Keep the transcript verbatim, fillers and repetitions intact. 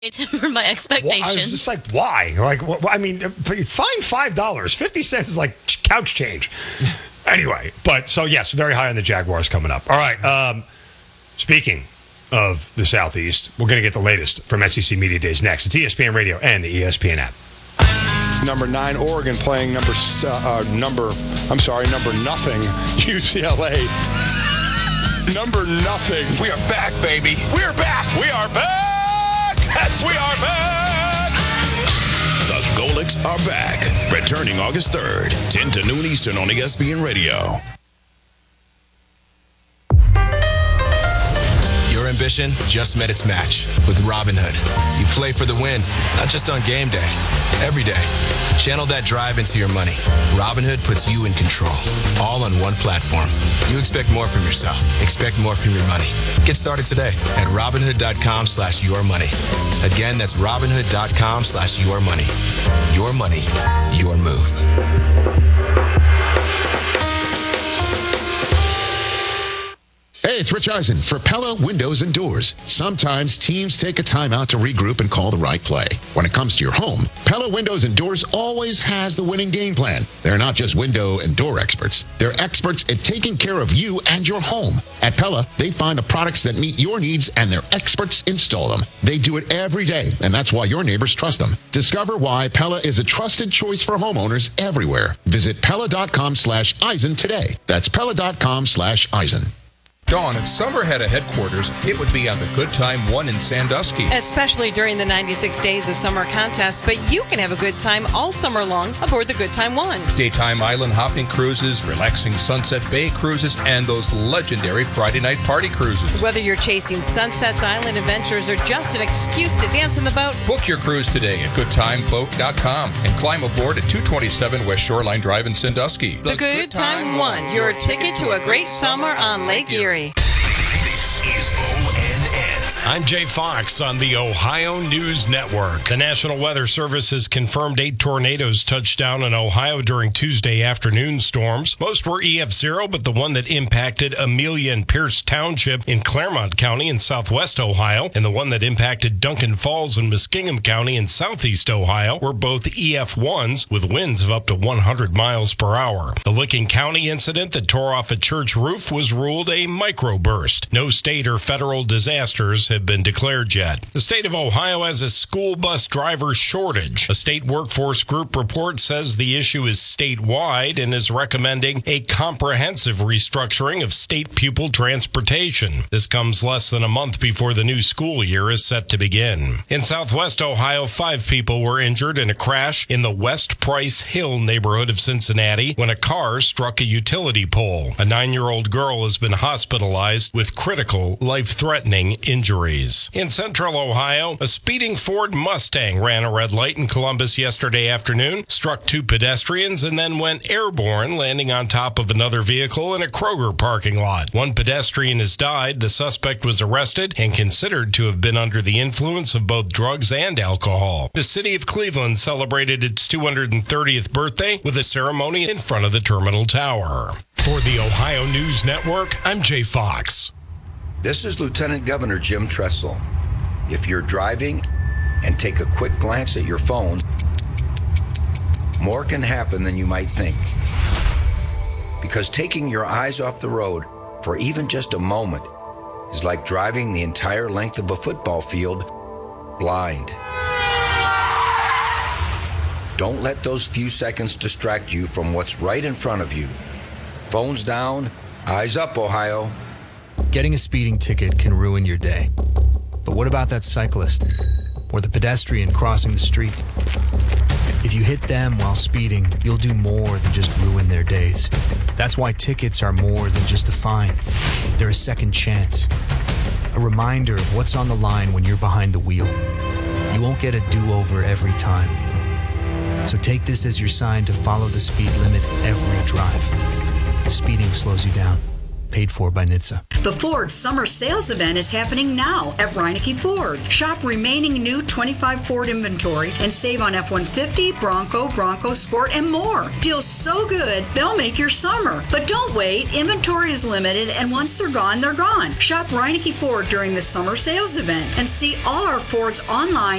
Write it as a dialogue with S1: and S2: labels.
S1: temper my expectations.
S2: Well, I was just like, why? Like, wh- I mean, fine five dollars. fifty cents is like couch change. Anyway, but so yes, very high on the Jaguars coming up. All right. Um, speaking of the Southeast, we're going to get the latest from S E C Media Days next. It's E S P N Radio and the E S P N app.
S3: Number nine, Oregon playing number uh, number. I'm sorry, number nothing. U C L A. Number nothing.
S4: We are back, baby. We are back. We are back. That's we are back.
S5: The Golics are back. Returning August third, ten to noon Eastern on E S P N Radio.
S6: Your ambition just met its match with Robinhood. You play for the win, not just on game day, every day. Channel that drive into your money. Robinhood puts you in control, all on one platform. You expect more from yourself. Expect more from your money. Get started today at Robinhood.com slash your money. Again, that's Robinhood.com slash your money. Your money, your move.
S7: Hey, it's Rich Eisen for Pella Windows and Doors. Sometimes teams take a time out to regroup and call the right play. When it comes to your home, Pella Windows and Doors always has the winning game plan. They're not just window and door experts. They're experts at taking care of you and your home. At Pella, they find the products that meet your needs and their experts install them. They do it every day, and that's why your neighbors trust them. Discover why Pella is a trusted choice for homeowners everywhere. Visit Pella.com slash Eisen today. That's Pella.com slash Eisen.
S4: Dawn, if summer had a headquarters, it would be on the Good Time One in Sandusky.
S8: Especially during the ninety-six days of summer contest, but you can have a good time all summer long aboard the Good Time One.
S4: Daytime island hopping cruises, relaxing Sunset Bay cruises, and those legendary Friday night party cruises.
S8: Whether you're chasing Sunset's Island adventures or just an excuse to dance in the boat,
S4: book your cruise today at good time boat dot com and climb aboard at two twenty-seven West Shoreline Drive in Sandusky.
S8: The, the Good, Good Time, Time One, your ticket to a great summer on Lake Erie.
S5: This is O N N.
S9: I'm Jay Fox on the Ohio News Network. The National Weather Service has confirmed eight tornadoes touched down in Ohio during Tuesday afternoon storms. Most were E F zero, but the one that impacted Amelia and Pierce Township in Claremont County in southwest Ohio and the one that impacted Duncan Falls in Muskingum County in southeast Ohio were both E F ones with winds of up to one hundred miles per hour. The Licking County incident that tore off a church roof was ruled a microburst. No state or federal disasters have been declared yet. The state of Ohio has a school bus driver shortage. A state workforce group report says the issue is statewide and is recommending a comprehensive restructuring of state pupil transportation. This comes less than a month before the new school year is set to begin. In southwest Ohio, five people were injured in a crash in the West Price Hill neighborhood of Cincinnati when a car struck a utility pole. A nine-year-old girl has been hospitalized with critical, life-threatening injuries. In central Ohio, a speeding Ford Mustang ran a red light in Columbus yesterday afternoon, struck two pedestrians, and then went airborne, landing on top of another vehicle in a Kroger parking lot. One pedestrian has died. The suspect was arrested and considered to have been under the influence of both drugs and alcohol. The city of Cleveland celebrated its two hundred thirtieth birthday with a ceremony in front of the Terminal Tower. For the Ohio News Network, I'm Jay Fox.
S10: This is Lieutenant Governor Jim Tressel. If you're driving and take a quick glance at your phone, more can happen than you might think. Because taking your eyes off the road for even just a moment is like driving the entire length of a football field blind. Don't let those few seconds distract you from what's right in front of you. Phones down, eyes up, Ohio.
S11: Getting a speeding ticket can ruin your day. But what about that cyclist or the pedestrian crossing the street? If you hit them while speeding, you'll do more than just ruin their days. That's why tickets are more than just a fine. They're a second chance. A reminder of what's on the line when you're behind the wheel. You won't get a do-over every time. So take this as your sign to follow the speed limit every drive. Speeding slows you down. paid for by N H T S A.
S1: The Ford Summer Sales Event is happening now at Reineke Ford. Shop remaining new twenty-five Ford inventory and save on F one fifty, Bronco, Bronco Sport, and more. Deals so good, they'll make your summer. But don't wait. Inventory is limited, and once they're gone, they're gone. Shop Reineke Ford during the Summer Sales Event and see all our Fords online